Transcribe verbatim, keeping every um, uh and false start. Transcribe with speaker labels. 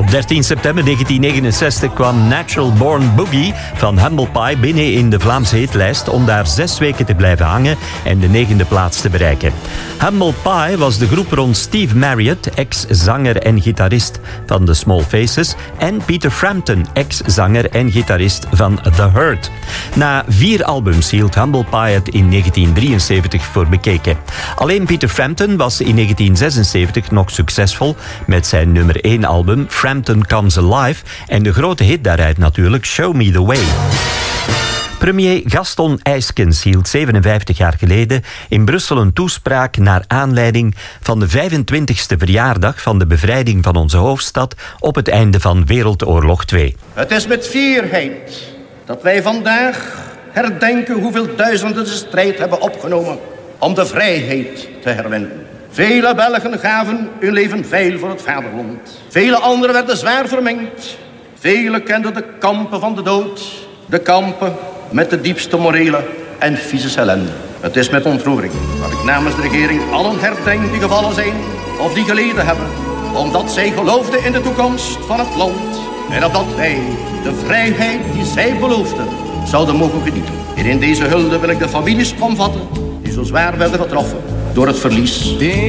Speaker 1: Op dertien september negentien negenenzestig kwam Natural Born Boogie van Humble Pie binnen in de Vlaamse hitlijst om daar zes weken te blijven hangen en de negende plaats te bereiken. Humble Pie was de groep rond Steve Marriott, ex-zanger en gitarist van The Small Faces, en Peter Frampton, ex-zanger en gitarist van The Hurt. Na vier albums hield Humble Pie het in negentien drieënzeventig voor bekeken. Alleen Peter Frampton was in negentien zesenzeventig nog succesvol met zijn nummer één album Frampton Comes Alive en de grote hit daaruit natuurlijk Show Me The Way. Premier Gaston Eyskens hield zevenenvijftig jaar geleden in Brussel een toespraak naar aanleiding van de vijfentwintigste verjaardag van de bevrijding van onze hoofdstad op het einde van Wereldoorlog twee.
Speaker 2: Het is met fierheid dat wij vandaag herdenken hoeveel duizenden de strijd hebben opgenomen om de vrijheid te herwinnen. Vele Belgen gaven hun leven veil voor het vaderland. Vele anderen werden zwaar verminkt. Velen kenden de kampen van de dood. De kampen met de diepste morele en fysische ellende. Het is met ontroering dat ik namens de regering allen herdenk die gevallen zijn of die geleden hebben, omdat zij geloofden in de toekomst van het land en opdat wij de vrijheid die zij beloofden zouden mogen genieten. En in deze hulde wil ik de families omvatten die zo zwaar werden getroffen door het verlies